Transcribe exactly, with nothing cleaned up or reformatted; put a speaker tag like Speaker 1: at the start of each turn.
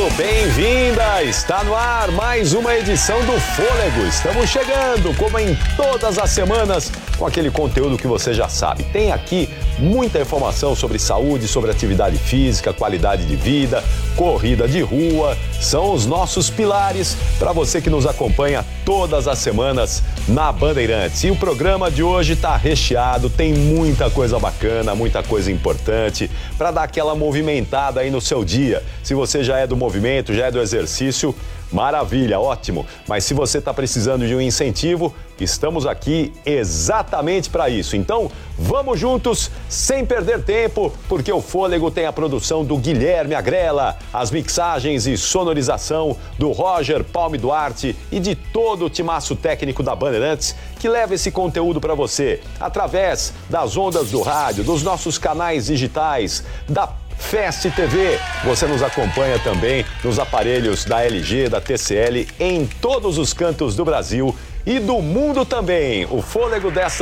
Speaker 1: bem-vinda! Está no ar mais uma edição do Fôlego. Estamos chegando, como em todas as semanas, com aquele conteúdo que você já sabe. Tem aqui muita informação sobre saúde, sobre atividade física, qualidade de vida, corrida de rua. São os nossos pilares para você que nos acompanha todas as semanas na Bandeirantes. E o programa de hoje está recheado, tem muita coisa bacana, muita coisa importante para dar aquela movimentada aí no seu dia. Se você já é do movimento, já é do exercício, maravilha, ótimo. Mas se você está precisando de um incentivo, estamos aqui exatamente para isso. Então, vamos juntos, sem perder tempo, porque o Fôlego tem a produção do Guilherme Agrela, as mixagens e sonorização do Roger Palme Duarte e de todo o timaço técnico da Bandeirantes, que leva esse conteúdo para você através das ondas do rádio, dos nossos canais digitais, da Fast T V. Você nos acompanha também nos aparelhos da L G, da T C L, em todos os cantos do Brasil e do mundo também. O Fôlego dessa